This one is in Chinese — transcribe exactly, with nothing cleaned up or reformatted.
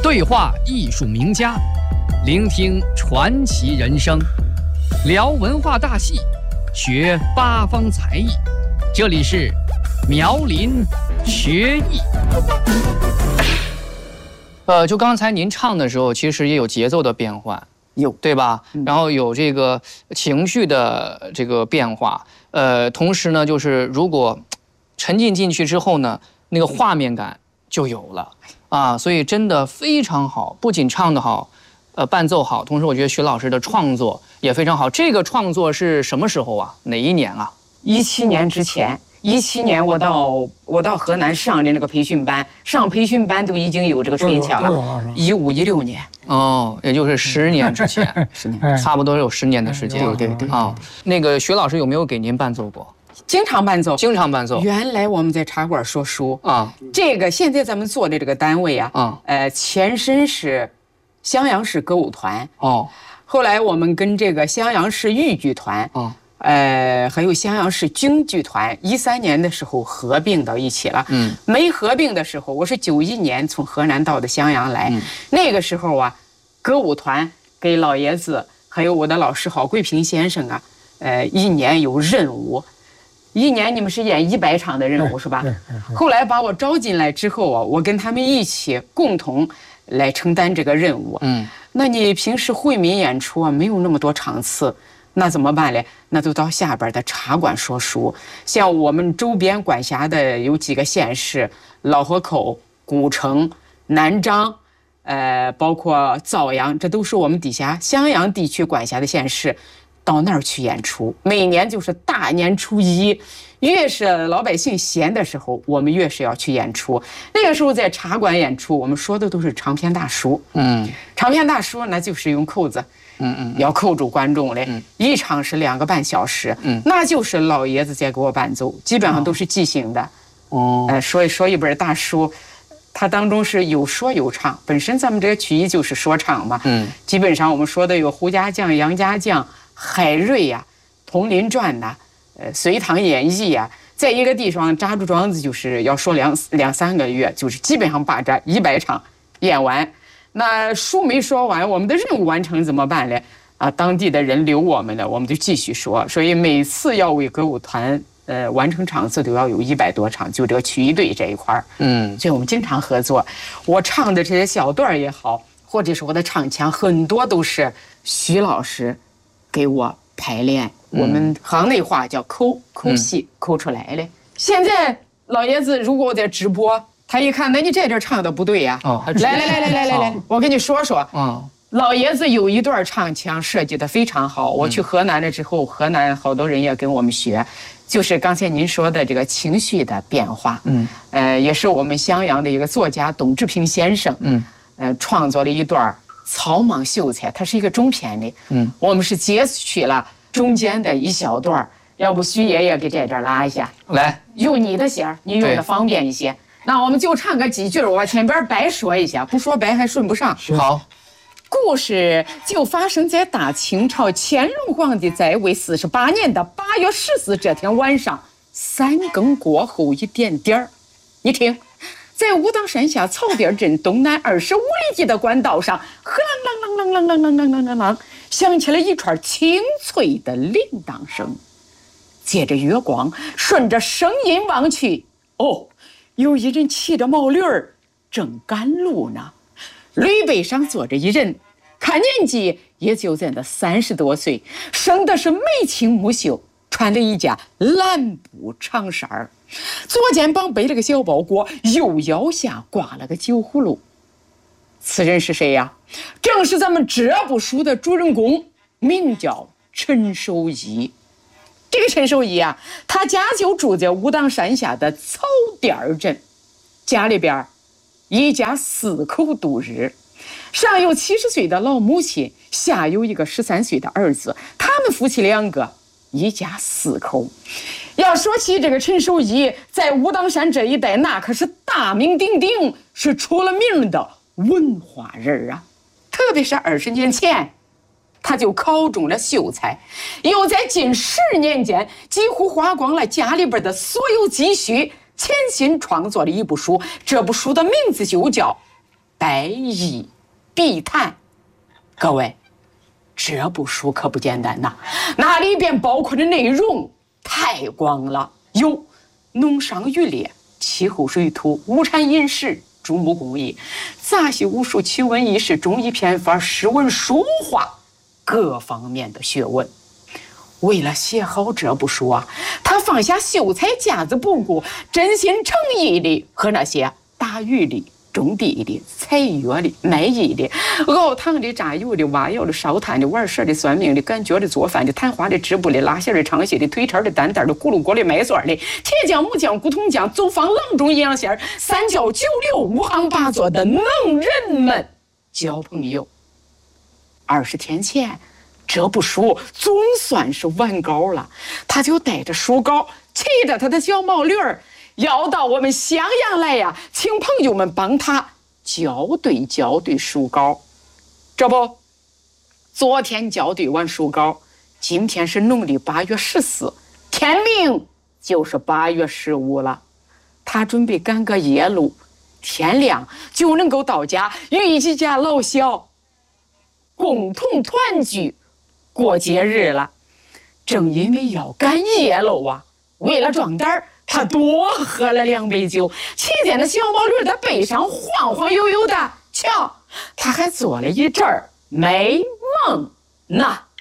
对话艺术名家，聆听传奇人生，聊文化大戏，学八方才艺。这里是苗林学艺。呃，就刚才您唱的时候，其实也有节奏的变换， 有对吧？嗯、然后有这个情绪的这个变化。呃，同时呢，就是如果沉浸进去之后呢，那个画面感就有了啊，所以真的非常好，不仅唱得好，呃，伴奏好，同时我觉得徐老师的创作也非常好。这个创作是什么时候啊？哪一年啊？ 一七年之前。一七年我到我到河南上的那个培训班，上培训班都已经有这个吹腔了。一五一六年哦，也就是十年之前， 十年差不多有十年的时间。 对对对啊，那个徐老师有没有给您伴奏过？ 经常伴奏， 经常伴奏。 原来我们在茶馆说书啊， 这个现在咱们做的这个单位啊， 啊， 呃，前身是襄阳市歌舞团哦， 后来我们跟这个襄阳市豫剧团哦。 呃，还有襄阳市京剧团，一三年的时候合并到一起了。 嗯， 没合并的时候，我是九一年从河南到的襄阳来。 嗯、 那个时候啊，歌舞团给老爷子还有我的老师郝桂平先生啊，呃，一年有任务，一年你们是演一百场的任务是吧？后来把我招进来之后啊，我跟他们一起共同来承担这个任务。 嗯， 那你平时惠民演出啊，没有那么多场次。那怎么办嘞？那就到下边的茶馆说书。像我们周边管辖的有几个县市，老河口、古城、南漳，呃，包括枣阳，这都是我们底下襄阳地区管辖的县市，到那儿去演出。每年就是大年初一，越是老百姓闲的时候，我们越是要去演出。那个时候在茶馆演出，我们说的都是长篇大书。 嗯， 长篇大书那就是用扣子。 嗯嗯， 要扣住观众嘞， 嗯、 一场是两个半小时， 嗯， 那就是老爷子在给我伴奏，基本上都是即兴的。 哦， 呃，说说一本大书，它当中是有说有唱，本身咱们这个曲艺就是说唱嘛， 嗯， 基本上我们说的有胡家将、杨家将、海瑞呀、啊、铜陵传呐、呃隋唐演义呀、啊，在一个地方扎住桩子就是要说两两三个月，就是基本上把这一百场演完。那书没说完，我们的任务完成怎么办呢？啊，当地的人留我们了，我们就继续说。所以每次要为歌舞团呃完成场次都要有一百多场，就这个曲艺队这一块儿， 嗯， 所以我们经常合作。我唱的这些小段也好，或者是我的唱腔，很多都是徐老师给我排练。嗯、我们行内话叫抠抠戏，抠出来的。现在老爷子如果我在直播。他一看，那你这点唱的不对呀、 啊！哦， 来来来来来来来，我跟你说说。 嗯， 老爷子有一段唱腔设计的非常好。我去河南了之后，河南好多人也跟我们学，就是刚才您说的这个情绪的变化。 嗯， 呃，也是我们襄阳的一个作家董志平先生， 嗯， 呃，创作了一段草莽秀才，它是一个中篇的。 嗯， 我们是截取了中间的一小段，要不徐爷爷给这段拉一下？ 来， 用你的弦，你用的方便一些。那我们就唱个几句，我前边白说一下，不说白还顺不上。 好， 故事就发生在大清朝乾隆皇帝在位四十八年的八月十四这天晚上三更过后一点点儿。你听，在武当山下草甸镇东南二十五里地的官道上，呵啷啷啷啷啷啷啷啷啷啷，响起了一串清脆的铃铛声。借着月光，顺着声音望去，哦。有一人骑着毛驴儿正赶路呢，驴背上坐着一人，看年纪也就在那三十多岁，生的是眉清目秀，穿了一件蓝布长衫儿，左肩膀背了个小包裹，右腰下挂了个酒葫芦。此人是谁呀？正是咱们这部书的主人公，名叫陈守义。这个陈守义啊，他家就住在武当山下的草甸镇，家里边一家四口度日，上有七十岁的老母亲，下有一个十三岁的儿子，他们夫妻两个，一家四口。要说起这个陈守义，在武当山这一带，那可是大名鼎鼎，是出了名的文化人啊。特别是二十年前。他就考中了秀才，又在近十年间几乎花光了家里边的所有积蓄，潜心创作了一部书。这部书的名字就叫《 百亿必谈。各位，这部书可不简单呐，那里边包括的内容太广了，有农商渔猎、气候水土、物产饮食、竹木工艺、杂戏武术、奇闻异事、中医偏方、诗文书画，各方面的学问。为了写好这部书啊，他放下秀才架子不顾，真心诚意的和那些打鱼的、种地的、采药的、卖艺的、熬汤的、榨油的、挖窑的、烧炭的、玩蛇的、算命的、赶脚的、做饭的、弹花的、织布的、拉线的、唱戏的、腿抻的、担担的、咕噜锅的、卖蒜的、铁匠、木匠、古铜匠、走访郎中、阴阳线、三教九流、五行八作的能人们交朋友。二十天前，这部书总算是完稿了，他就带着书稿，骑着他的小毛驴儿，要到我们襄阳来呀，请朋友们帮他校对校对书稿。这不，昨天校对完书稿，今天是农历八月十四，天明就是八月十五了。他准备赶个夜路，天亮就能够到家，与一家老小共同团聚过节日了。正因为要赶夜路啊，为了壮胆儿，他多喝了两杯酒，骑在那小毛驴的背上晃晃悠悠的，瞧，他还做了一阵儿美梦呢。